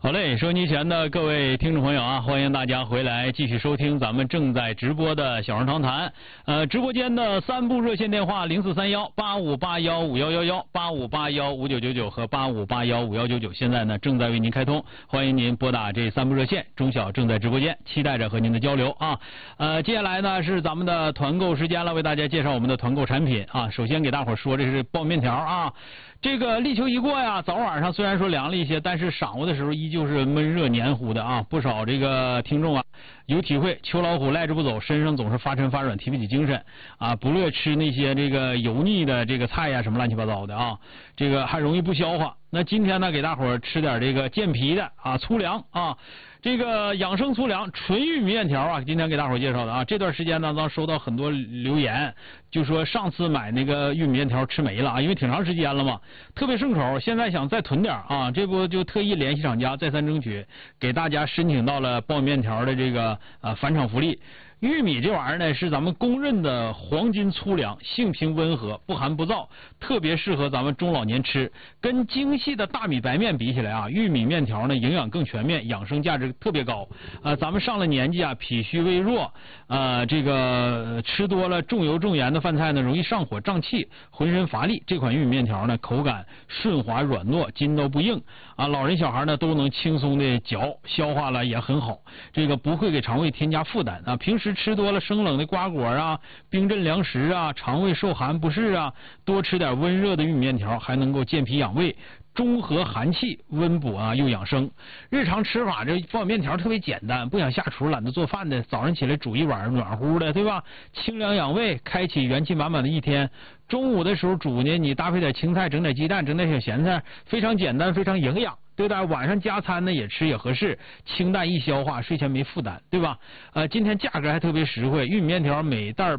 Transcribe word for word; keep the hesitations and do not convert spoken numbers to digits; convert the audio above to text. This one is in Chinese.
好嘞，收音机前的各位听众朋友啊，欢迎大家回来继续收听咱们正在直播的小人长谈。呃，直播间的三部热线电话零四三幺八五八幺五幺幺幺、八五八幺五九九九和八五八幺五幺九九，现在呢正在为您开通，欢迎您拨打这三部热线。钟晓正在直播间，期待着和您的交流啊。呃，接下来呢是咱们的团购时间了，为大家介绍我们的团购产品啊。首先给大伙说，这是苞米面条啊。这个立秋一过呀，早晚上虽然说凉了一些，但是晌午的时候依旧是闷热黏糊的啊。不少这个听众啊有体会，秋老虎赖着不走，身上总是发沉发软，提不起精神啊，不乐吃那些这个油腻的这个菜呀，什么乱七八糟的啊，这个还容易不消化。那今天呢，给大伙儿吃点这个健脾的啊，粗粮啊。这个养生粗粮纯玉米面条啊，今天给大伙介绍的啊。这段时间呢，咱收到很多留言，就说上次买那个玉米面条吃没了啊，因为挺长时间了嘛，特别顺口，现在想再囤点啊，这不就特意联系厂家，再三争取，给大家申请到了苞米面条的这个呃返厂福利。玉米这玩意儿呢，是咱们公认的黄金粗粮，性平温和，不寒不燥，特别适合咱们中老年吃。跟精细的大米白面比起来啊，玉米面条呢营养更全面，养生价值特别高。呃，咱们上了年纪啊，脾虚微弱，呃，这个吃多了重油重盐的饭菜呢，容易上火胀气，浑身乏力。这款玉米面条呢，口感顺滑软糯，筋道不硬啊，老人小孩呢都能轻松的嚼，消化了也很好，这个不会给肠胃添加负担啊。平时吃多了生冷的瓜果啊、冰镇粮食啊，肠胃受寒不适啊，多吃点温热的玉米面条，还能够健脾养胃，中和寒气，温补啊又养生。日常吃法这苞米面条特别简单，不想下厨懒得做饭的，早上起来煮一碗暖乎的，对吧？清凉养胃，开启元气满满的一天。中午的时候煮呢，你搭配点青菜，整点鸡蛋，整点小咸菜，非常简单，非常营养。对吧？晚上加餐呢也吃也合适，清淡易消化，睡前没负担，对吧？呃，今天价格还特别实惠，玉米面条每袋